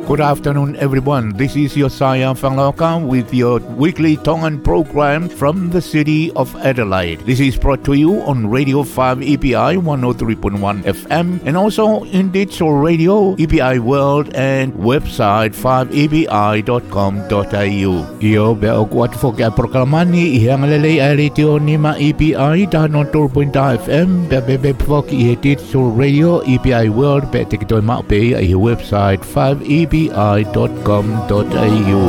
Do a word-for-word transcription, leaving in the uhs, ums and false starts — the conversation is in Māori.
Good afternoon, everyone. This is Josiah Fanglaoka with your weekly Tongan program from the city of Adelaide. This is brought to you on Radio five E P I one oh three point one F M and also in digital radio, E P I World and website five e p i dot com dot a u. Iyo be'o kuat fo ka proklamani ihang lelay ay radio ni ma E P I one oh three point one F M be be be fo ki digital radio E P I World be tikitoy ma pe ay website five e p i dot com dot a u.